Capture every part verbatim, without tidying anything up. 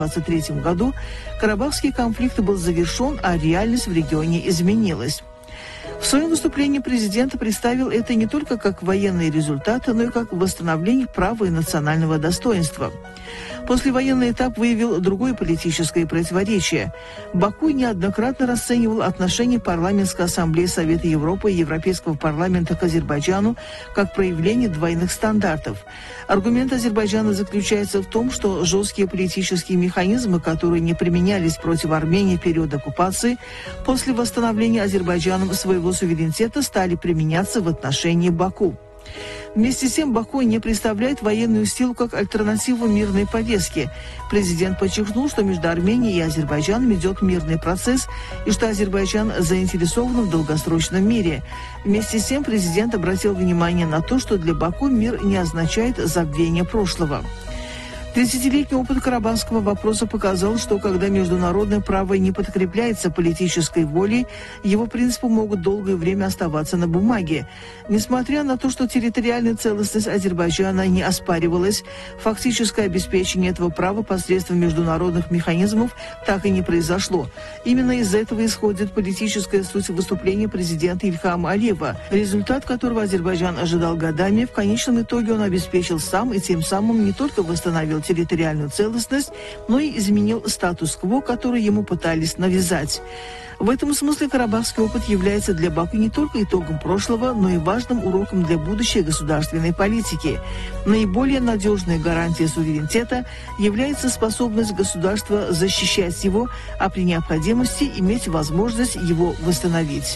двадцать третьем году Карабахский конфликт был завершен, а реальность в регионе изменилась. В своем выступлении президент представил это не только как военные результаты, но и как восстановление права и национального достоинства. Послевоенный этап выявил другое политическое противоречие. Баку неоднократно расценивал отношение Парламентской ассамблеи Совета Европы и Европейского парламента к Азербайджану как проявление двойных стандартов. Аргумент Азербайджана заключается в том, что жесткие политические механизмы, которые не применялись против Армении в период оккупации, после восстановления Азербайджаном своего суверенитета стали применяться в отношении Баку. Вместе с тем, Баку не представляет военную силу как альтернативу мирной повестке. Президент подчеркнул, что между Арменией и Азербайджаном идет мирный процесс и что Азербайджан заинтересован в долгосрочном мире. Вместе с тем, президент обратил внимание на то, что для Баку мир не означает забвение прошлого. тридцатилетний опыт карабахского вопроса показал, что когда международное право не подкрепляется политической волей, его принципы могут долгое время оставаться на бумаге. Несмотря на то, что территориальная целостность Азербайджана не оспаривалась, фактическое обеспечение этого права посредством международных механизмов так и не произошло. Именно из этого исходит политическая суть выступления президента Ильхама Алиева, результат которого Азербайджан ожидал годами. В конечном итоге он обеспечил сам и тем самым не только восстановил территориальную целостность, но и изменил статус-кво, который ему пытались навязать. В этом смысле карабахский опыт является для Баку не только итогом прошлого, но и важным уроком для будущей государственной политики. Наиболее надежной гарантией суверенитета является способность государства защищать его, а при необходимости иметь возможность его восстановить.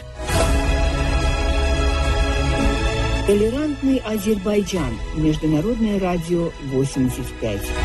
Толерантный Азербайджан. Международное радио восемьдесят пять.